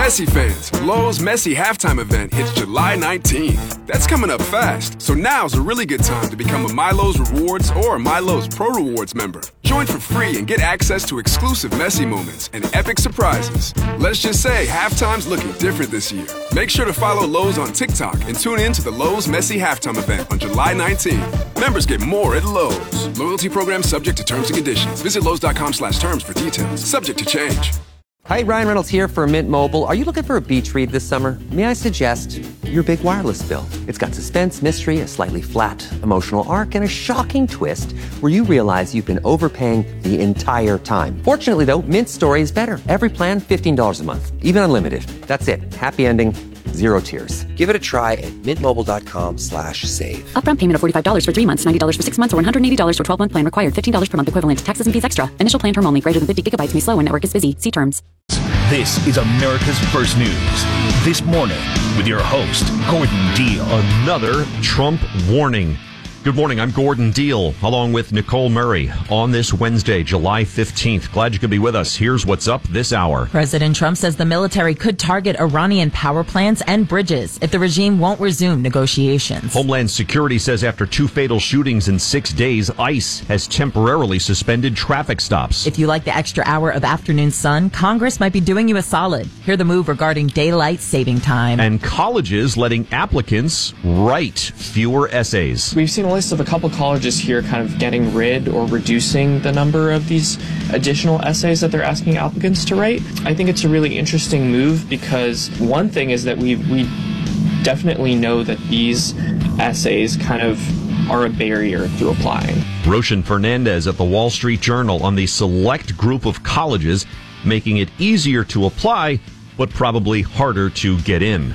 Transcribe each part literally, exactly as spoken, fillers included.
Messi fans, Lowe's Messi halftime event hits July nineteenth. That's coming up fast, so now's a really good time to become a MyLowe's Rewards or a MyLowe's Pro Rewards member. Join for free and get access to exclusive Messi moments and epic surprises. Let's just say halftime's looking different this year. Make sure to follow Lowe's on TikTok and tune in to the Lowe's Messi halftime event on July nineteenth. Members get more at Lowe's. Loyalty program subject to terms and conditions. Visit Lowe's.com slash terms for details. Subject to change. Hi, Ryan Reynolds here for Mint Mobile. Are you looking for a beach read this summer? May I suggest your big wireless bill? It's got suspense, mystery, a slightly flat emotional arc, and a shocking twist where you realize you've been overpaying the entire time. Fortunately, though, Mint's story is better. Every plan, fifteen dollars a month, even unlimited. That's it. Happy ending. Zero tears. Give it a try at mintmobile.com slash save. Upfront payment of forty-five dollars for three months, ninety dollars for six months, or one hundred eighty dollars for twelve-month plan required. fifteen dollars per month equivalent. Taxes and fees extra. Initial plan term only. Greater than fifty gigabytes may slow when network is busy. See terms. This is America's First News. This morning with your host, Gordon Deal. Another Trump warning. Good morning, I'm Gordon Deal, along with Nicole Murray, on this Wednesday, July fifteenth. Glad you could be with us. Here's what's up this hour. President Trump says the military could target Iranian power plants and bridges if the regime won't resume negotiations. Homeland Security says after two fatal shootings in six days, ICE has temporarily suspended traffic stops. If you like the extra hour of afternoon sun, Congress might be doing you a solid. Hear the move regarding daylight saving time. And colleges letting applicants write fewer essays. We've seen a list of a couple colleges here kind of getting rid or reducing the number of these additional essays that they're asking applicants to write. I think it's a really interesting move because one thing is that we we definitely know that these essays kind of are a barrier to applying. Roshan Fernandez at the Wall Street Journal on the select group of colleges making it easier to apply, but probably harder to get in.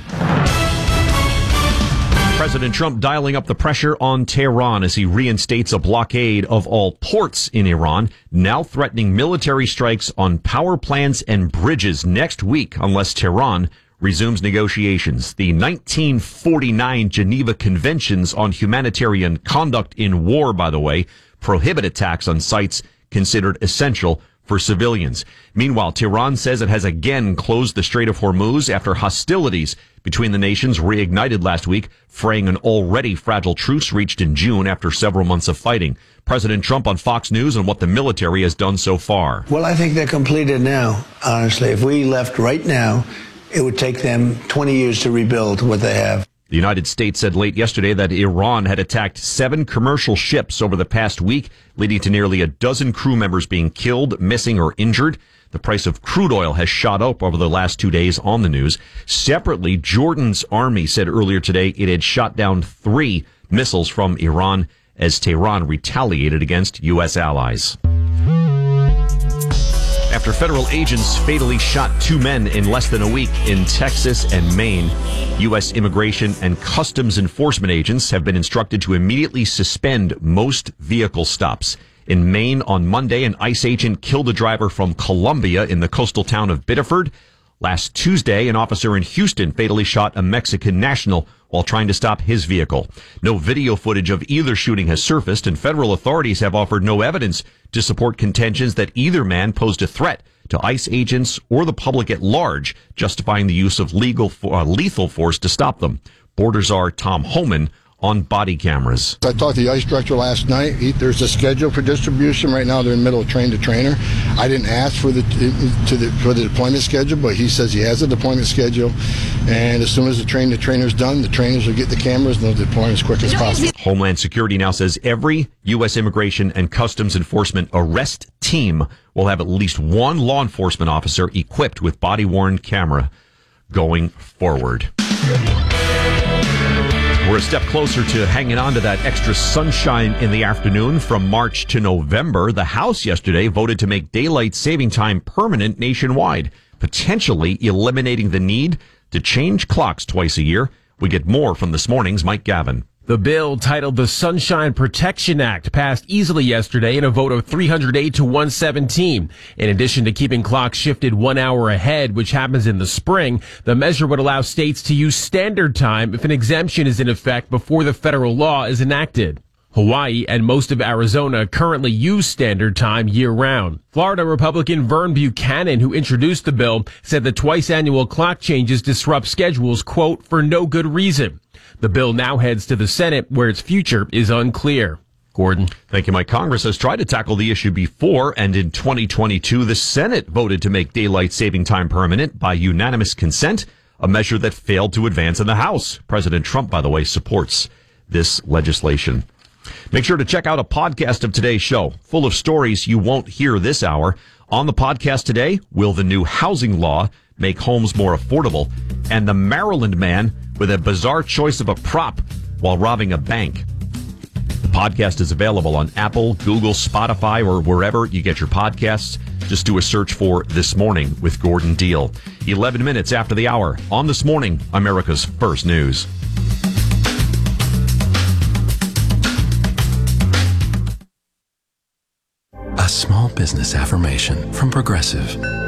President Trump dialing up the pressure on Tehran as he reinstates a blockade of all ports in Iran, now threatening military strikes on power plants and bridges next week unless Tehran resumes negotiations. The nineteen forty-nine Geneva Conventions on Humanitarian Conduct in War, by the way, prohibit attacks on sites considered essential for civilians. Meanwhile, Tehran says it has again closed the Strait of Hormuz after hostilities between the nations reignited last week, fraying an already fragile truce reached in June after several months of fighting. President Trump on Fox News on what the military has done so far. Well, I think they're completed now, honestly. If we left right now, it would take them twenty years to rebuild what they have. The United States said late yesterday that Iran had attacked seven commercial ships over the past week, leading to nearly a dozen crew members being killed, missing, or injured. The price of crude oil has shot up over the last two days on the news. Separately, Jordan's army said earlier today it had shot down three missiles from Iran as Tehran retaliated against U S allies. After federal agents fatally shot two men in less than a week in Texas and Maine, U S Immigration and Customs Enforcement agents have been instructed to immediately suspend most vehicle stops. In Maine on Monday, an ICE agent killed a driver from Columbia in the coastal town of Biddeford. Last Tuesday, an officer in Houston fatally shot a Mexican national while trying to stop his vehicle. No video footage of either shooting has surfaced, and federal authorities have offered no evidence to support contentions that either man posed a threat to ICE agents or the public at large, justifying the use of legal uh, lethal force to stop them. Border Czar Tom Homan on body cameras. I talked to the ICE director last night. He, there's a schedule for distribution. Right now they're in the middle of train to trainer. I didn't ask for the, to the for the deployment schedule, but he says he has a deployment schedule. And as soon as the train to trainer is done, the trainers will get the cameras and they'll deploy as quick as possible. Homeland Security now says every U S Immigration and Customs Enforcement arrest team will have at least one law enforcement officer equipped with body-worn camera going forward. We're a step closer to hanging on to that extra sunshine in the afternoon from March to November. The House yesterday voted to make daylight saving time permanent nationwide, potentially eliminating the need to change clocks twice a year. We get more from this morning's Mike Gavin. The bill, titled the Sunshine Protection Act, passed easily yesterday in a vote of three hundred eight to one seventeen. In addition to keeping clocks shifted one hour ahead, which happens in the spring, the measure would allow states to use standard time if an exemption is in effect before the federal law is enacted. Hawaii and most of Arizona currently use standard time year-round. Florida Republican Vern Buchanan, who introduced the bill, said the twice-annual clock changes disrupt schedules, quote, for no good reason. The bill now heads to the Senate, where its future is unclear. Gordon. Thank you, Mike. Congress has tried to tackle the issue before, and in twenty twenty-two, the Senate voted to make daylight saving time permanent by unanimous consent, a measure that failed to advance in the House. President Trump, by the way, supports this legislation. Make sure to check out a podcast of today's show, full of stories you won't hear this hour. On the podcast today, will the new housing law make homes more affordable? And the Maryland man with a bizarre choice of a prop while robbing a bank. The podcast is available on Apple, Google, Spotify, or wherever you get your podcasts. Just do a search for This Morning with Gordon Deal. eleven minutes after the hour on This Morning, America's First News. A small business affirmation from Progressive.